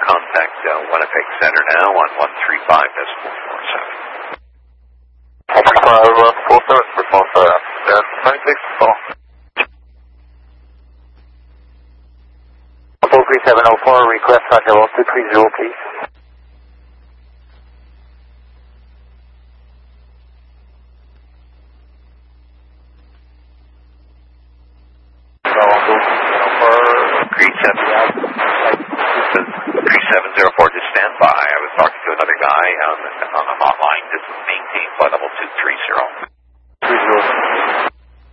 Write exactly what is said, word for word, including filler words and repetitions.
contact uh, Winnipeg Center now on one three five decimal four seven. one three five, uh, four seven, response, uh, yeah, ninety-six, call. four three seven oh four, request Roger one two three zero, please.